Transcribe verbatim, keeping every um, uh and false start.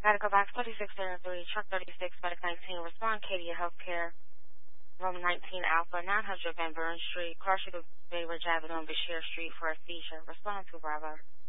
Gotta go back, thirty-six thirty-three, truck thirty-six, medic nineteen, respond, Cadia Healthcare, room nineteen Alpha, nine hundred Van Buren Street, Cross Street, Bay Ridge Avenue, and Bashir Street for a seizure. Respond to Bravo.